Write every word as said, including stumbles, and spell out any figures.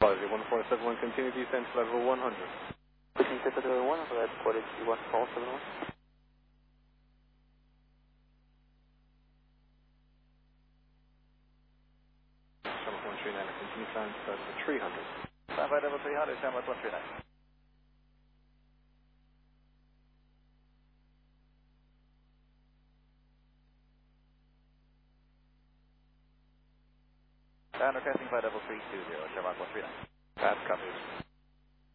Apology, one four seven one, continue descent to level one hundred. Pushing to level one hundred, quality one four seven one. Shamrock one three nine, continue climb to level three hundred. Stand by level three hundred, Shamrock one three nine. And requesting by level three two zero, Shamrock one three nine. Pass copies.